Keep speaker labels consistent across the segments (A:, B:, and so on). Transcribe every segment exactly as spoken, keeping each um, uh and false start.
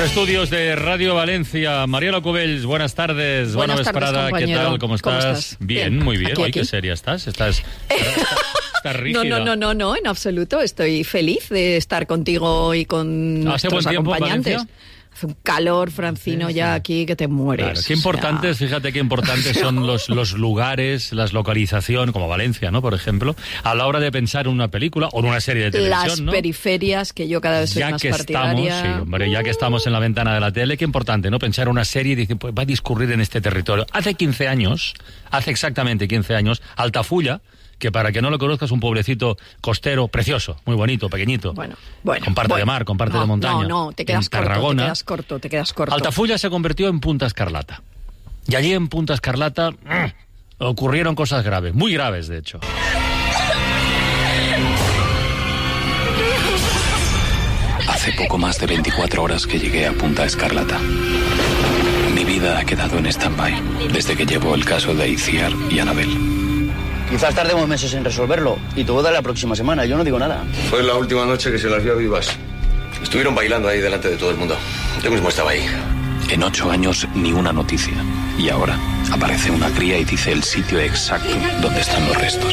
A: Estudios de Radio Valencia. Mariela Cubells, buenas tardes.
B: Buenas
A: Buena
B: tardes,
A: vesprada.
B: compañero.
A: ¿Qué tal? ¿Cómo estás?
B: ¿Cómo estás?
A: Bien,
B: Bien.
A: muy bien.
B: Aquí,
A: Ay,
B: aquí.
A: qué seria estás. Estás, estás rígida.
B: No, no, no, no, no, en absoluto. Estoy feliz de estar contigo y con
A: ¿Hace
B: nuestros
A: buen tiempo en
B: acompañantes.
A: Valencia?
B: Hace un calor, Francino,
A: Sí,
B: ya
A: sí.
B: aquí que te mueres.
A: Claro, qué
B: o sea.
A: importantes, fíjate qué importantes son los, los lugares, las localización, como Valencia, ¿no? Por ejemplo, a la hora de pensar en una película o en una serie de televisión,
B: Las
A: ¿no?
B: periferias, que yo cada vez soy
A: Ya
B: más
A: que
B: partidaria.
A: estamos, sí, hombre, ya que estamos en la ventana de la tele, qué importante, ¿no? Pensar una serie y decir, pues va a discurrir en este territorio. Hace quince años, hace exactamente quince años, Altafulla, que para que no lo conozcas, un pueblecito costero precioso, muy bonito, pequeñito.
B: Bueno, bueno.
A: Con parte
B: bueno.
A: de mar, con parte
B: no,
A: de montaña.
B: No, no, te quedas
A: en
B: corto,
A: Tarragona.
B: te quedas corto, te quedas corto.
A: Altafulla se convirtió en Punta Escarlata. Y allí en Punta Escarlata ¡ah!, ocurrieron cosas graves, muy graves de hecho.
C: Hace poco más de veinticuatro horas que llegué a Punta Escarlata. Mi vida ha quedado en stand-by desde que llevo el caso de Itziar y Anabel.
D: Quizás tardemos meses en resolverlo y tu boda la próxima semana, yo no digo nada.
E: Fue la última noche que se las vio vivas. Estuvieron bailando ahí delante de todo el mundo. Yo mismo estaba ahí.
C: En ocho años ni una noticia. Y ahora aparece una cría y dice el sitio exacto donde están los restos.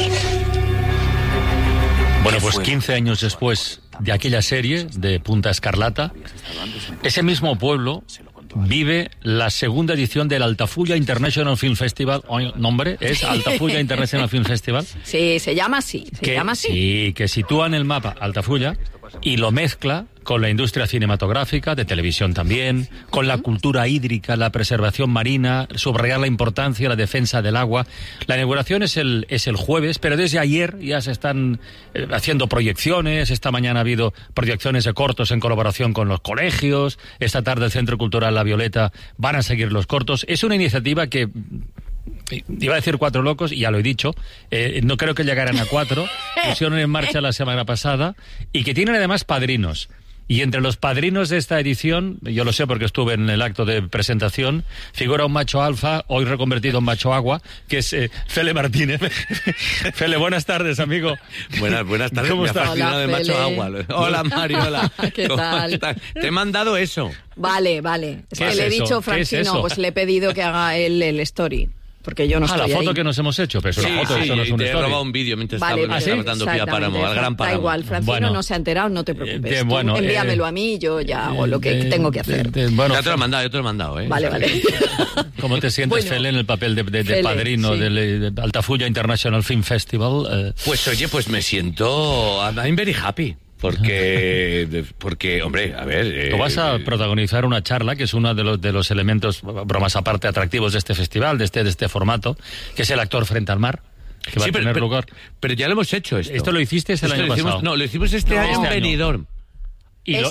A: Bueno, pues quince años después de aquella serie de Punta Escarlata, ese mismo pueblo vive la segunda edición del Altafulla International Film Festival. Oye, nombre es Altafulla International Film Festival.
B: Sí, se llama así, se
A: que,
B: llama así.
A: Sí, que sitúa en el mapa Altafulla y lo mezcla con la industria cinematográfica, de televisión también, con la cultura hídrica, la preservación marina, subrayar la importancia, la defensa del agua. La inauguración es el, es el jueves, pero desde ayer ya se están eh, haciendo proyecciones. Esta mañana ha habido proyecciones de cortos en colaboración con los colegios. Esta tarde el Centro Cultural La Violeta van a seguir los cortos. Es una iniciativa que... Iba a decir cuatro locos, y ya lo he dicho, eh, no creo que llegaran a cuatro, pusieron en marcha la semana pasada, y que tienen además padrinos. Y entre los padrinos de esta edición, yo lo sé porque estuve en el acto de presentación, figura un macho alfa, hoy reconvertido en macho agua, que es eh, Fele Martínez. Fele, buenas tardes, amigo.
F: Buenas, buenas tardes.
A: ¿Cómo
F: Me ha
A: estás?
F: fascinado
B: Hola,
F: de macho
B: Fele.
F: agua. Hola, Mariola.
B: ¿Qué
F: ¿Cómo
B: tal?
F: estás? Te he mandado eso.
B: Vale, vale. Es
A: ¿Qué
B: que
A: es
B: le he
A: eso?
B: dicho,
A: ¿Qué es
B: Francino,
A: eso?
B: pues le he pedido que haga él el story. Porque yo no
A: Ah,
B: estoy
A: la foto
B: ahí.
A: que nos hemos hecho, pero es una
F: Sí,
A: foto,
F: sí,
A: eso no es
F: y
A: un
F: te he
A: story.
F: robado un vídeo mientras
B: Vale,
F: estaba,
A: ¿Ah, sí?
F: estaba dando pie a Páramo, al Gran
B: Da
F: Páramo.
B: igual, Francino
A: Bueno.
B: no se ha enterado, no te preocupes.
A: Eh, de-
B: Tú
A: bueno,
B: envíamelo
A: eh,
B: a mí y yo ya hago lo que
A: Eh,
B: tengo que hacer.
A: de- de- bueno,
F: Ya te lo he mandado, yo te lo he mandado, ¿eh?
B: Vale, vale.
A: ¿Cómo te sientes,
B: Bueno,
A: Fele, en el papel de, de- de
B: Fele,
A: padrino
B: sí.
A: del de Altafulla International Film Festival? Eh,
F: Pues oye, pues me siento... I'm very happy. Porque, porque hombre, a ver... eh,
A: Tú vas a
F: eh,
A: protagonizar una charla que es uno de los, de los elementos, bromas aparte, atractivos de este festival, de este, de este formato, que es el actor frente al mar, que va
F: sí,
A: a
F: pero,
A: tener
F: pero-
A: lugar.
F: pero ya lo hemos hecho esto.
A: Esto lo hiciste el
F: Esto
A: año
F: lo hicimos-
A: pasado.
F: No, lo hicimos este
B: No.
F: año
A: Este
F: en
A: año.
F: Benidorm.
A: Y lo,